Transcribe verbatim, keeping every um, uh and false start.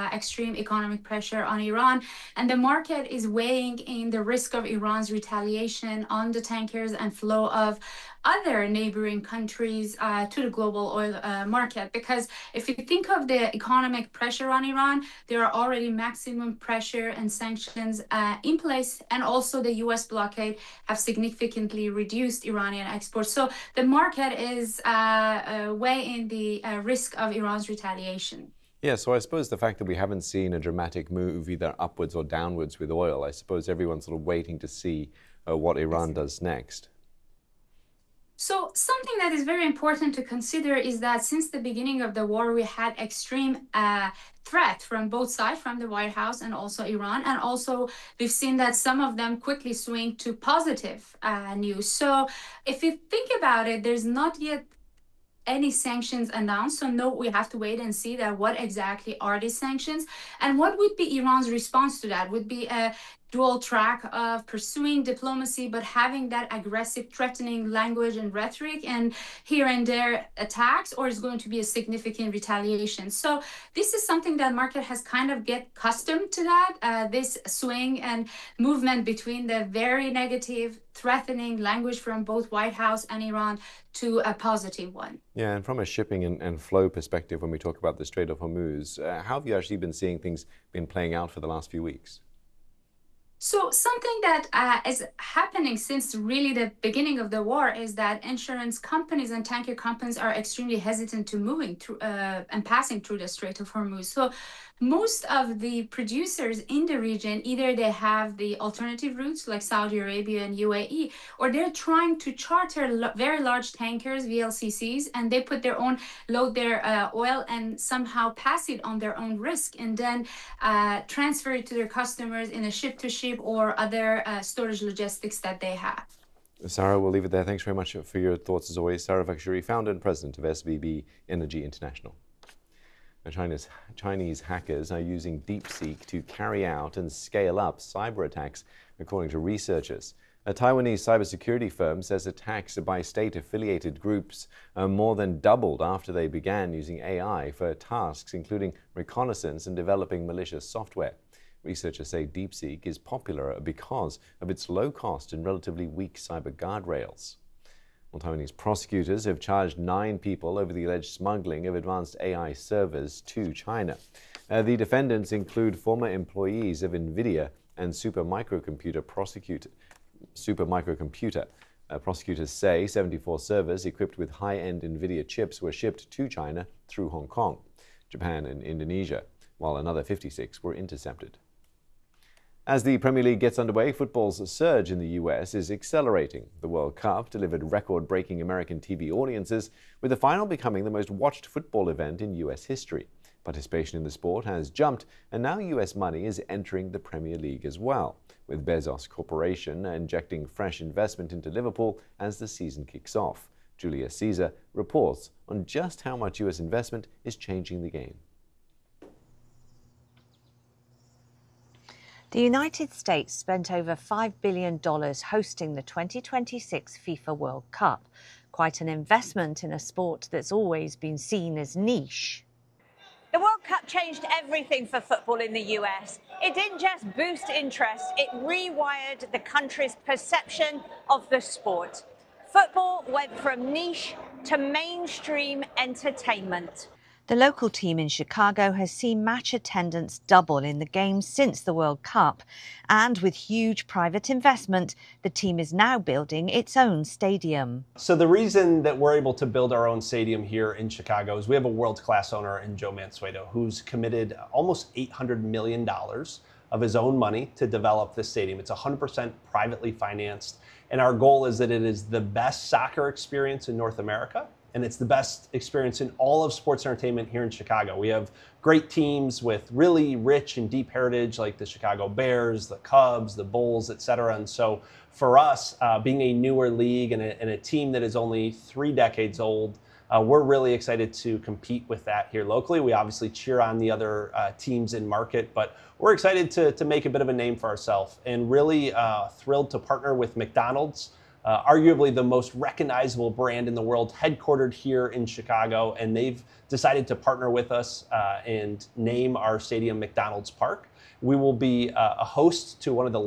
uh, extreme economic pressure on Iran. And the market is weighing in the risk of Iran's retaliation on the tankers and flow of other neighboring countries uh, to the global oil uh, market. Because if you think of the economic pressure on Iran, there are already maximum pressure and sanctions uh, in place. And also the U S blockade have significantly reduced Iranian exports. So the market is uh, uh, weighing the uh, risk of Iran's retaliation. Yeah, so I suppose the fact that we haven't seen a dramatic move either upwards or downwards with oil, I suppose everyone's sort of waiting to see uh, what Iran does next. So something that is very important to consider is that since the beginning of the war, we had extreme uh, threat from both sides, from the White House and also Iran. And also we've seen that some of them quickly swing to positive uh, news. So if you think about it, there's not yet any sanctions announced. So no, we have to wait and see that what exactly are these sanctions and what would be Iran's response to that. Would be a dual track of pursuing diplomacy, but having that aggressive, threatening language and rhetoric and here and there attacks, or is going to be a significant retaliation. So this is something that market has kind of get accustomed to that, uh, this swing and movement between the very negative, threatening language from both White House and Iran to a positive one. Yeah, and from a shipping and, and flow perspective, when we talk about the Strait of Hormuz, uh, how have you actually been seeing things been playing out for the last few weeks? So something that uh, is happening since really the beginning of the war is that insurance companies and tanker companies are extremely hesitant to moving through uh, and passing through the Strait of Hormuz. So most of the producers in the region, either they have the alternative routes like Saudi Arabia and U A E, or they're trying to charter lo- very large tankers, V L C Cs, and they put their own, load their uh, oil and somehow pass it on their own risk and then uh, transfer it to their customers in a ship-to-ship or other uh, storage logistics that they have. Sarah, we'll leave it there. Thanks very much for your thoughts as always. Sarah Fakhshuri, founder and president of S V B Energy International. Now, China's, Chinese hackers are using DeepSeek to carry out and scale up cyber attacks, according to researchers. A Taiwanese cybersecurity firm says attacks by state-affiliated groups uh, more than doubled after they began using A I for tasks including reconnaissance and developing malicious software. Researchers say DeepSeek is popular because of its low cost and relatively weak cyber guardrails. Well, Taiwanese prosecutors have charged nine people over the alleged smuggling of advanced A I servers to China. Uh, the defendants include former employees of NVIDIA and Supermicrocomputer prosecute, Supermicrocomputer. Uh, prosecutors say seventy-four servers equipped with high-end NVIDIA chips were shipped to China through Hong Kong, Japan, and Indonesia, while another fifty-six were intercepted. As the Premier League gets underway, football's surge in the U S is accelerating. The World Cup delivered record-breaking American T V audiences, with the final becoming the most watched football event in U S history. Participation in the sport has jumped, and now U S money is entering the Premier League as well, with Bezos Corporation injecting fresh investment into Liverpool as the season kicks off. Julia Caesar reports on just how much U S investment is changing the game. The United States spent over five billion dollars hosting the twenty twenty-six FIFA World Cup. Quite an investment in a sport that's always been seen as niche. The World Cup changed everything for football in the U S. It didn't just boost interest, it rewired the country's perception of the sport. Football went from niche to mainstream entertainment. The local team in Chicago has seen match attendance double in the games since the World Cup. And with huge private investment, the team is now building its own stadium. So the reason that we're able to build our own stadium here in Chicago is we have a world-class owner in Joe Mansueto, who's committed almost eight hundred million dollars of his own money to develop this stadium. It's one hundred percent privately financed. And our goal is that it is the best soccer experience in North America. And it's the best experience in all of sports entertainment here in Chicago. We have great teams with really rich and deep heritage like the Chicago Bears, the Cubs, the Bulls, et cetera. And so for us, uh, being a newer league and a, and a team that is only three decades old, uh, we're really excited to compete with that here locally. We obviously cheer on the other uh, teams in market, but we're excited to, to make a bit of a name for ourselves and really uh, thrilled to partner with McDonald's uh, arguably the most recognizable brand in the world, headquartered here in Chicago, and they've decided to partner with us uh, and name our stadium McDonald's Park. We will be uh, a host to one of the